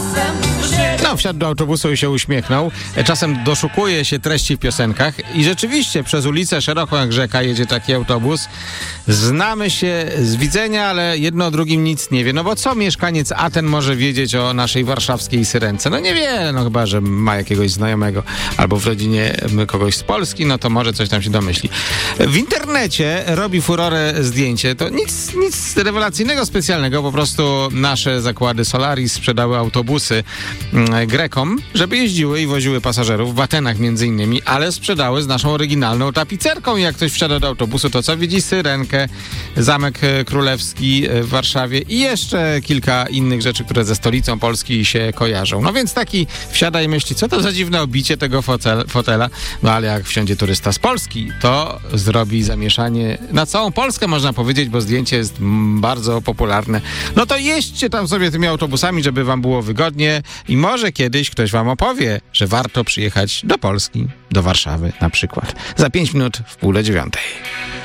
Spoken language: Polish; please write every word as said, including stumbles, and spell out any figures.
No, wsiadł do autobusu i się uśmiechnął. Czasem doszukuje się treści w piosenkach i rzeczywiście przez ulicę szeroką jak rzeka jedzie taki autobus. Znamy się z widzenia, ale jedno o drugim nic nie wie. No bo co mieszkaniec Aten może wiedzieć o naszej warszawskiej Syrence? No niewiele, no chyba, że ma jakiegoś znajomego albo w rodzinie kogoś z Polski, no to może coś tam się domyśli. W internecie robi furorę zdjęcie. To nic, nic rewelacyjnego, specjalnego. Po prostu nasze zakłady Solaris sprzedały autobusy Grekom, żeby jeździły i woziły pasażerów w Atenach między innymi, ale sprzedały z naszą oryginalną tapicerką i jak ktoś wsiada do autobusu, to co widzi? Syrenkę, Zamek Królewski w Warszawie i jeszcze kilka innych rzeczy, które ze stolicą Polski się kojarzą. No więc taki wsiada i myśli, co to za dziwne obicie tego fotel, fotela, no ale jak wsiądzie turysta z Polski, to zrobi zamieszanie na całą Polskę, można powiedzieć, bo zdjęcie jest bardzo popularne. No to jeźdźcie tam sobie tymi autobusami, żeby wam było wygodnie i może kiedyś ktoś wam opowie, że warto przyjechać do Polski, do Warszawy na przykład. Za pięć minut w pół do dziewiątej.